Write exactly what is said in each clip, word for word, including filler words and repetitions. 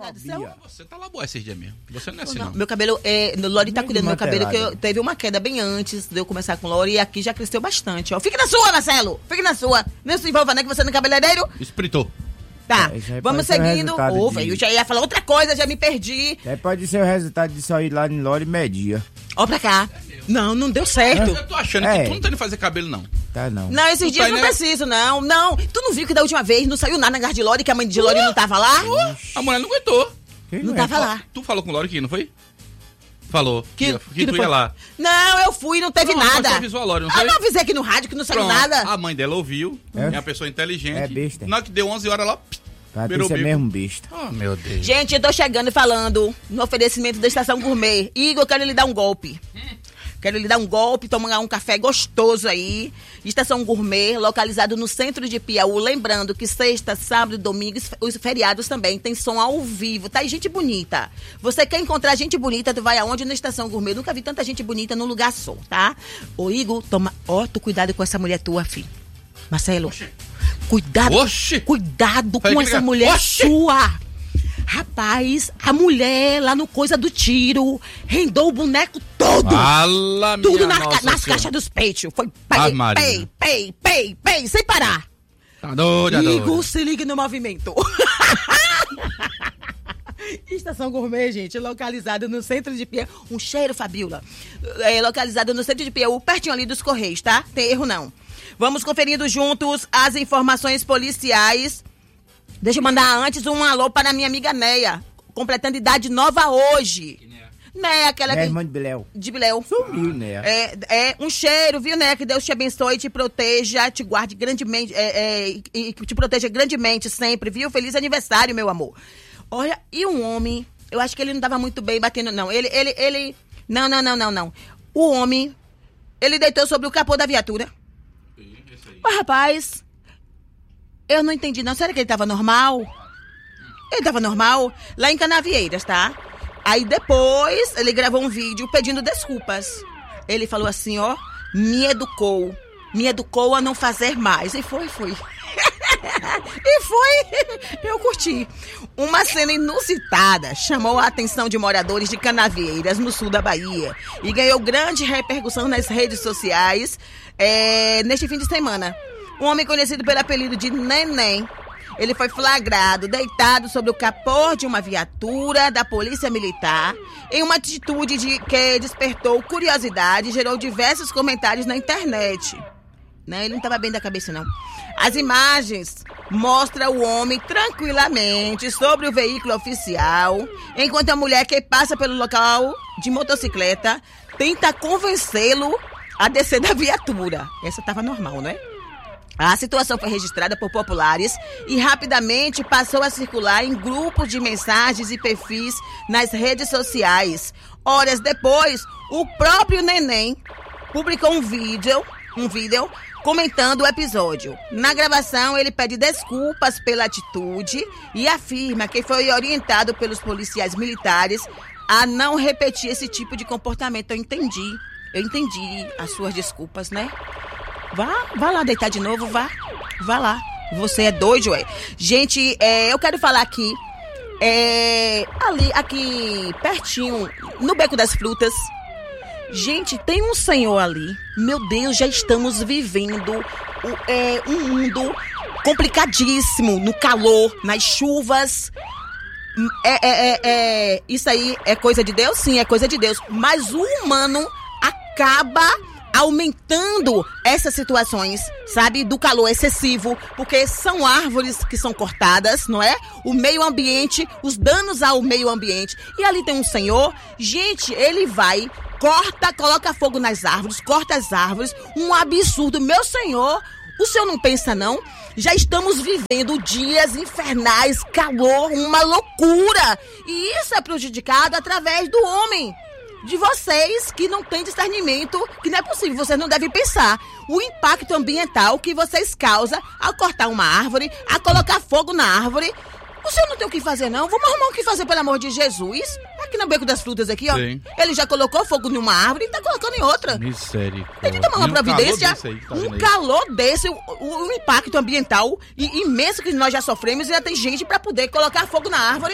Xenofobia. Você tá lá boa esses dias mesmo. Você não é assim, não. não. Meu cabelo, é, Lori tá Muito cuidando do meu cabelo, que eu, desmantelado. teve uma queda bem antes de eu começar com Lori, e aqui já cresceu bastante, ó. Fique na sua, Marcelo! Fique na sua! Não se envolva, né, que você não é cabeleireiro? Espritou. Tá, É, isso aí vamos pode ser o seguindo. resultado Ô, de- velho, eu já ia falar outra coisa, já me perdi. Até pode ser o resultado disso aí lá em Lore Media. Ó pra cá. Não, não deu certo. Eu tô achando É. que tu não tá indo fazer cabelo, não. Tá não. Não, esses Tu dias tá, não né? preciso, não. Não, tu não viu que da última vez não saiu nada na garra de Lori, que a mãe de Lori não tava lá? A mulher não aguentou. Quem Não é? tava lá. Tu falou com o Lori que não foi? Falou. Que, que, que tu não ia foi- lá. Não, eu fui, não teve Pronto, mas nada. tu avisou a Lori, não Ah, foi? não avisei aqui no rádio que não saiu Pronto. nada. A mãe dela ouviu. É? É uma pessoa inteligente. É besta. Na hora que deu onze horas, ela... virou Patrícia é bico. mesmo besta. Oh, meu Deus. Gente, eu tô chegando e falando no oferecimento da Estação Gourmet. Igor, quero lhe dar um golpe. Quero lhe dar um golpe, tomar um café gostoso aí. Estação Gourmet, localizado no centro de Piauí. Lembrando que sexta, sábado e domingo, os feriados também, tem som ao vivo, tá? E gente bonita. Você quer encontrar gente bonita, tu vai aonde? Na Estação Gourmet. Eu nunca vi tanta gente bonita num lugar só, tá? Ô, Igor, toma... Ó, tu cuidado com essa mulher tua, filho. Marcelo, cuidado. Oxi. Cuidado Falei com que essa ligar. mulher Oxi. sua. Rapaz, a mulher lá no coisa do tiro rendou o boneco todo. Fala, minha Tudo na ca- Nossa nas Senhora. caixas dos peitos. Foi Ave pei, Maria. pei, pei, pei, pei, sem parar. Tá doida, Igor, doida. se liga no movimento. Estação Gourmet, gente, localizada no centro de Piauí. Um cheiro, Fabiola. É, localizada no centro de Piauí, pertinho ali dos Correios, tá? Tem erro não. Vamos conferindo juntos as informações policiais. Deixa eu mandar antes um alô para a minha amiga Neia, completando idade nova hoje. Neia, aquela É que... irmã de Beléu. de Biléu. Sumiu, né? É, é um cheiro, viu, né? Que Deus te abençoe, te proteja, te guarde grandemente, é, é, e, e que te proteja grandemente sempre, viu? Feliz aniversário, meu amor. Olha, e um homem, eu acho que ele não tava muito bem batendo, não. Ele, ele, ele, não, não, não, não, não. O homem, ele deitou sobre o capô da viatura. Mas, rapaz, eu não entendi, não. Será que ele tava normal? Ele tava normal? Lá em Canavieiras, tá? Aí depois ele gravou um vídeo pedindo desculpas. Ele falou assim, ó, me educou. Me educou a não fazer mais. E foi, foi. E foi. Eu curti. Uma cena inusitada chamou a atenção de moradores de Canavieiras, no sul da Bahia. E ganhou grande repercussão nas redes sociais é, neste fim de semana. Um homem conhecido pelo apelido de Neném. Ele foi flagrado, deitado sobre o capô de uma viatura da Polícia Militar, em uma atitude de, que despertou curiosidade e gerou diversos comentários na internet. Não, ele não estava bem da cabeça, não. As imagens mostram o homem tranquilamente sobre o veículo oficial, enquanto a mulher que passa pelo local de motocicleta tenta convencê-lo a descer da viatura. Essa estava normal, não é? A situação foi registrada por populares e rapidamente passou a circular em grupos de mensagens e perfis nas redes sociais. Horas depois, o próprio Neném publicou um vídeo, um vídeo comentando o episódio. Na gravação, ele pede desculpas pela atitude e afirma que foi orientado pelos policiais militares a não repetir esse tipo de comportamento. Eu entendi, eu entendi as suas desculpas, né? Vá, vá lá deitar de novo, vá. Vá lá. Você é doido, ué. Gente, é, eu quero falar aqui, é, ali, aqui, pertinho, no Beco das Frutas. Gente, tem um senhor ali. Meu Deus, já estamos vivendo o, é, um mundo complicadíssimo, no calor, nas chuvas. É, é, é, é, isso aí é coisa de Deus? Sim, é coisa de Deus. Mas o humano acaba aumentando essas situações, sabe, do calor excessivo, porque são árvores que são cortadas, não é? O meio ambiente, os danos ao meio ambiente. E ali tem um senhor, gente, ele vai, corta, coloca fogo nas árvores, corta as árvores, um absurdo. Meu senhor, o senhor não pensa, não? Já estamos vivendo dias infernais, calor, uma loucura. E isso é prejudicado através do homem. De vocês que não têm discernimento, que não é possível, vocês não devem pensar o impacto ambiental que vocês causam ao cortar uma árvore, a colocar fogo na árvore. O senhor não tem o que fazer, não? Vamos arrumar o que fazer, pelo amor de Jesus. Aqui no Beco das Frutas, aqui, ó. Sim. Ele já colocou fogo em uma árvore e tá colocando em outra. Misericórdia. Tem que tomar uma E um providência. calor desse aí que tá Um vendo aí. calor desse, o, o- o impacto ambiental i- imenso que nós já sofremos, e ainda tem gente pra poder colocar fogo na árvore.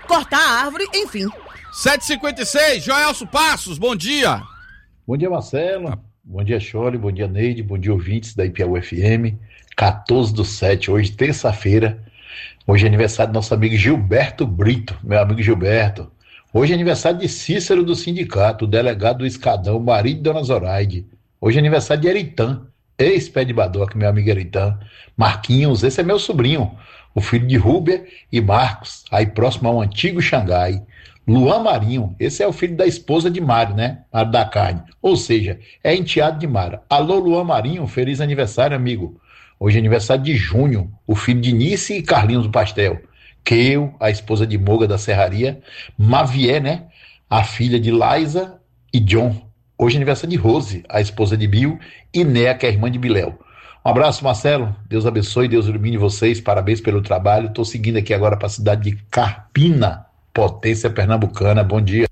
cortar a árvore, enfim. sete e cinquenta e seis, Joelso Passos, bom dia. Bom dia, Marcelo. Ah. Bom dia, Chole. Bom dia, Neide. Bom dia, ouvintes da I P A U F M. quatorze do sete, hoje, terça-feira. Hoje é aniversário do nosso amigo Gilberto Brito, meu amigo Gilberto. Hoje é aniversário de Cícero do sindicato, o delegado do Escadão, marido de Dona Zoraide. Hoje é aniversário de Eritã, ex-pé de Badoca, meu amigo Eritã. Marquinhos, esse é meu sobrinho, o filho de Rúbia e Marcos, aí próximo ao antigo Xangai. Luan Marinho, esse é o filho da esposa de Mário, né? Mário da Carne. Ou seja, é enteado de Mário. Alô, Luan Marinho, feliz aniversário, amigo. Hoje é aniversário de Júnior, o filho de Nice e Carlinhos do Pastel. Keu, a esposa de Moga da Serraria. Mavier, né? A filha de Liza e John. Hoje é aniversário de Rose, a esposa de Bill. E Néa, que é a irmã de Biléu. Um abraço, Marcelo. Deus abençoe, Deus ilumine vocês. Parabéns pelo trabalho. Estou seguindo aqui agora para a cidade de Carpina, potência pernambucana. Bom dia.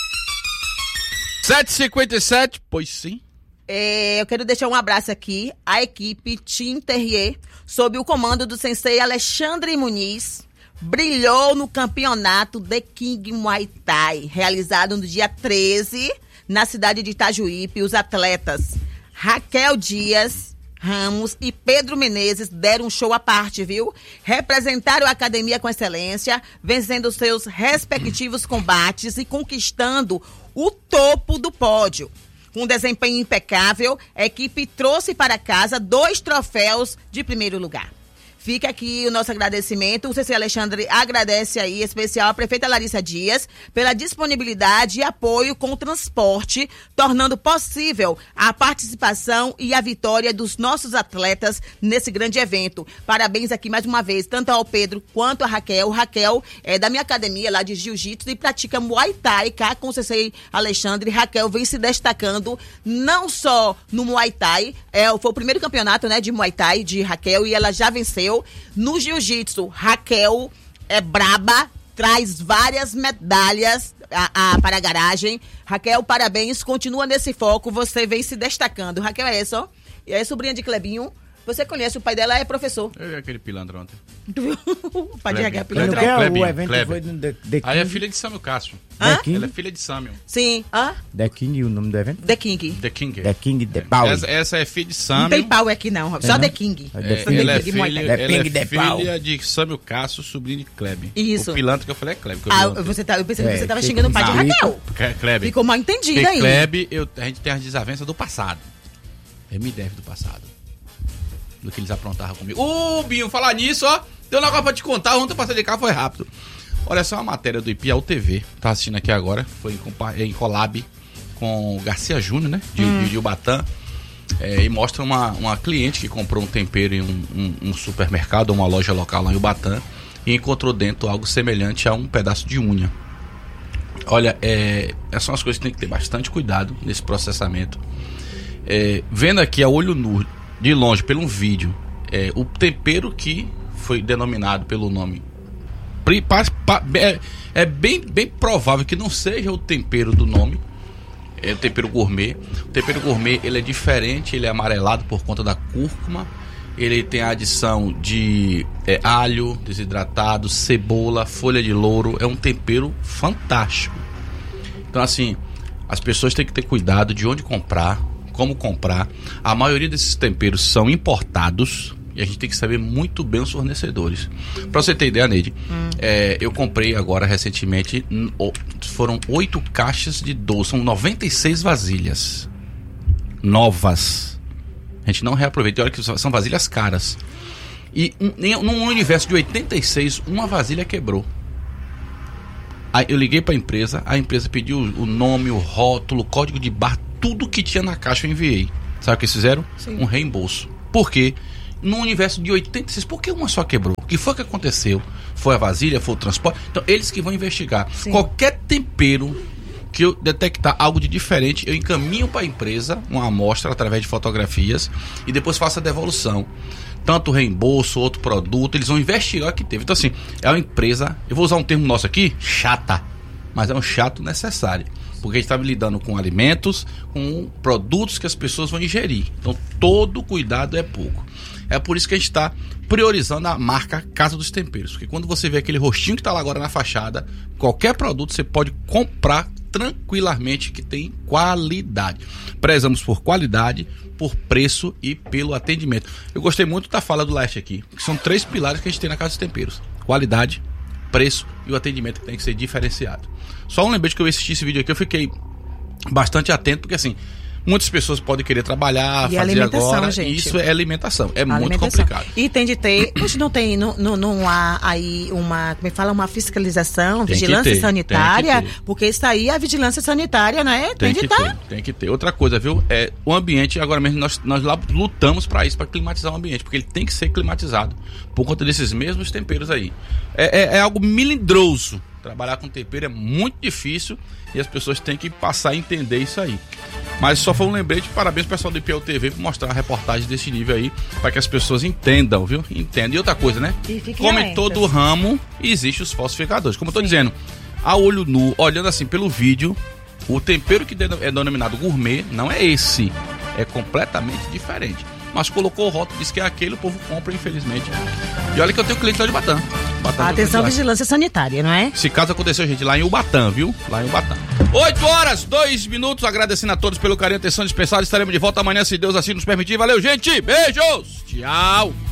sete e cinquenta e sete, pois sim. É, eu quero deixar um abraço aqui à equipe Team Terrier, sob o comando do sensei Alexandre Muniz. Brilhou no campeonato The King Muay Thai, realizado no dia treze, na cidade de Itajuípe. Os atletas Raquel Dias Ramos e Pedro Menezes deram um show à parte, viu? Representaram a academia com excelência, vencendo seus respectivos combates e conquistando o topo do pódio. Com um desempenho impecável, a equipe trouxe para casa dois troféus de primeiro lugar. Fica aqui o nosso agradecimento. O C C Alexandre agradece aí, em especial, a prefeita Larissa Dias, pela disponibilidade e apoio com o transporte, tornando possível a participação e a vitória dos nossos atletas nesse grande evento. Parabéns aqui mais uma vez, tanto ao Pedro quanto à Raquel. Raquel é da minha academia lá de Jiu-Jitsu e pratica Muay Thai, cá com o C C Alexandre. Raquel vem se destacando não só no Muay Thai, é, foi o primeiro campeonato, né, de Muay Thai de Raquel e ela já venceu. No Jiu-Jitsu, Raquel é braba, traz várias medalhas a, a, para a garagem. Raquel, parabéns, continua nesse foco, você vem se destacando. Raquel é essa, ó, e é sobrinha de Clebinho. Você conhece, o pai dela é professor. Eu vi aquele pilantra ontem. O pai de Raquel é Kleber, pilantra. Kleber, o evento Kleber. Foi no The, The King. Aí é filha de Samuel Cássio. Hã? Ela é filha de Samuel. Sim. Hã? The King, o nome do evento? The King. The King. The King, The Power. Essa, essa é filha de Samuel. Não tem pau aqui não, só é, The não? King. É, É, The ela é King, filha, The ela King, é The Power. filha de Samuel Cássio, sobrinho de Kleber. Isso. O pilantra que eu falei é Kleber. que eu Ah, vi ontem. você tá, eu pensei que É, você estava fica- xingando o pai de não. Raquel. Cle- Kleber. Ficou mal entendido Porque aí. Kleber, eu, a gente tem as desavenças do passado. Ele me deve do passado. Do que eles aprontavam comigo. Ô, Binho, falar nisso, ó. Tem um negócio pra te contar. Ontem eu passei de cá, foi rápido. Olha só, uma matéria do I P A U T V. Tá assistindo aqui agora. Foi em, compa- em collab com o Garcia Júnior, né? De, Hum. de, de Ubatã. É, e mostra uma, uma cliente que comprou um tempero em um, um, um supermercado, uma loja local lá em Ubatã. E encontrou dentro algo semelhante a um pedaço de unha. Olha, é, essas são as coisas que tem que ter bastante cuidado nesse processamento. É, vendo aqui a olho nu, de longe, pelo um vídeo, é, o tempero que foi denominado pelo nome pri- pa- pa- é, é bem, bem provável que não seja o tempero do nome. É o tempero gourmet. O tempero gourmet, ele é diferente, ele é amarelado por conta da cúrcuma. Ele tem a adição de é, alho desidratado, cebola, folha de louro. É um tempero fantástico. Então, assim, as pessoas têm que ter cuidado de onde comprar, como comprar. A maioria desses temperos são importados e a gente tem que saber muito bem os fornecedores. Pra você ter ideia, Neide, hum. é, eu comprei agora recentemente, n- o- foram oito caixas de doce, são noventa e seis vasilhas novas. A gente não reaproveita, e olha que são vasilhas caras. E um, em, num universo de oitenta e seis, uma vasilha quebrou. Aí eu liguei pra empresa, a empresa pediu o nome, o rótulo, o código de barra, tudo que tinha na caixa eu enviei. Sabe o que eles fizeram? Sim. Um reembolso. Por quê? No universo de oitenta e seis, por que uma só quebrou? O que foi que aconteceu? Foi a vasilha? Foi o transporte? Então, eles que vão investigar. Sim. Qualquer tempero que eu detectar algo de diferente, eu encaminho para a empresa uma amostra através de fotografias e depois faço a devolução. Tanto reembolso, outro produto, eles vão investigar o que teve. Então, assim, é uma empresa, eu vou usar um termo nosso aqui, chata, mas é um chato necessário. Porque a gente está lidando com alimentos, com produtos que as pessoas vão ingerir. Então, todo cuidado é pouco. É por isso que a gente está priorizando a marca Casa dos Temperos. Porque quando você vê aquele rostinho que está lá agora na fachada, qualquer produto você pode comprar tranquilamente, que tem qualidade. Prezamos por qualidade, por preço e pelo atendimento. Eu gostei muito da fala do Leste aqui, que são três pilares que a gente tem na Casa dos Temperos: qualidade, preço e o atendimento, que tem que ser diferenciado. Só um lembrete que eu assisti esse vídeo aqui, eu fiquei bastante atento, porque assim, muitas pessoas podem querer trabalhar, e fazer agora, gente. e isso é alimentação, é a muito alimentação. complicado. E tem de ter, hoje não tem, não, não, não há aí uma, como é que fala, uma fiscalização, Tem vigilância ter, sanitária, tem que ter. porque isso aí, a vigilância sanitária, não é? Tem, Tem de que estar. ter, tem que ter. Outra coisa, viu? É o ambiente, agora mesmo nós, nós lá lutamos para isso, para climatizar o ambiente, porque ele tem que ser climatizado, por conta desses mesmos temperos aí. É, é, é algo melindroso. Trabalhar com tempero é muito difícil e as pessoas têm que passar a entender isso aí. Mas só foi um lembrete, parabéns pro pessoal do I P E U T V por mostrar reportagens desse nível aí, para que as pessoas entendam, viu? Entendam. E outra coisa, né? Como em todo ramo, existe os falsificadores. Como eu tô Sim. dizendo, a olho nu, olhando assim pelo vídeo, o tempero que é denominado gourmet não é esse, é completamente diferente. Mas colocou o rótulo, disse que é aquele, o povo compra, infelizmente. E olha que eu tenho cliente lá de Ubatã. Ubatã Atenção, vigilância sanitária, não é? Se caso aconteceu, gente, lá em Ubatã, viu? Lá em Ubatã. oito horas, dois minutos, agradecendo a todos pelo carinho e atenção dispensada. Estaremos de volta amanhã, se Deus assim nos permitir. Valeu, gente! Beijos! Tchau!